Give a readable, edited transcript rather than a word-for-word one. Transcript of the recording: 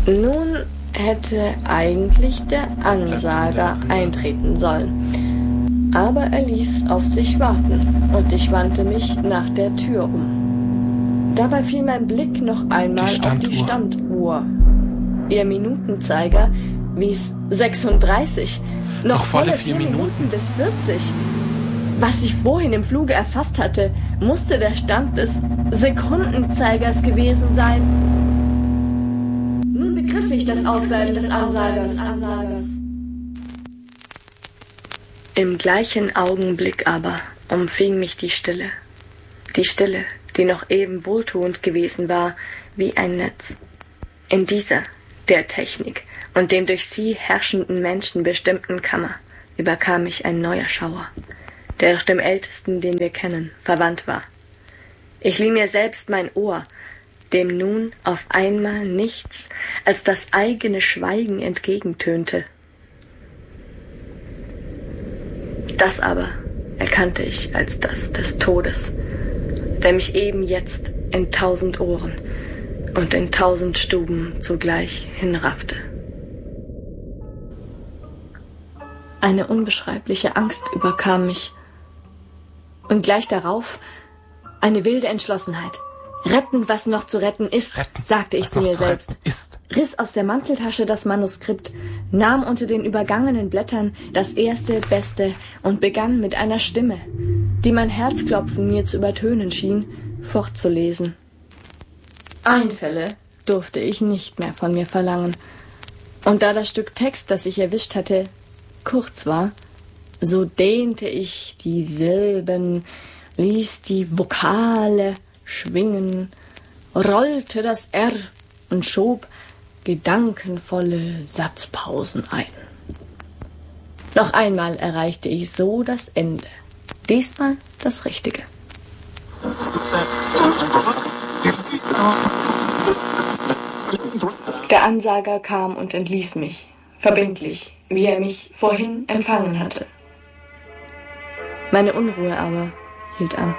Nun hätte eigentlich der Ansager eintreten sollen. Aber er ließ auf sich warten und ich wandte mich nach der Tür um. Dabei fiel mein Blick noch einmal auf die Standuhr. Ihr Minutenzeiger wies 36. Noch volle 4 Minuten bis 40. Was ich vorhin im Fluge erfasst hatte, musste der Stand des Sekundenzeigers gewesen sein. Nun begriff ich das Ausbleiben des Ansagers. Im gleichen Augenblick aber umfing mich die Stille. Die Stille, die noch eben wohltuend gewesen war wie ein Netz. In dieser, der Technik und dem durch sie herrschenden Menschen bestimmten Kammer überkam mich ein neuer Schauer, der doch dem Ältesten, den wir kennen, verwandt war. Ich lieh mir selbst mein Ohr, dem nun auf einmal nichts als das eigene Schweigen entgegentönte. Das aber erkannte ich als das des Todes, der mich eben jetzt in 1000 Ohren und in 1000 Stuben zugleich hinraffte. Eine unbeschreibliche Angst überkam mich und gleich darauf eine wilde Entschlossenheit. Retten, was noch zu retten ist, sagte ich zu mir selbst, riss aus der Manteltasche das Manuskript, nahm unter den übergangenen Blättern das erste, beste und begann mit einer Stimme, die mein Herzklopfen mir zu übertönen schien, fortzulesen. Einfälle durfte ich nicht mehr von mir verlangen, und da das Stück Text, das ich erwischt hatte, kurz war, so dehnte ich die Silben, ließ die Vokale schwingen, rollte das R und schob gedankenvolle Satzpausen ein. Noch einmal erreichte ich so das Ende, diesmal das Richtige. Der Ansager kam und entließ mich, verbindlich, wie er mich vorhin empfangen hatte. Meine Unruhe aber hielt an.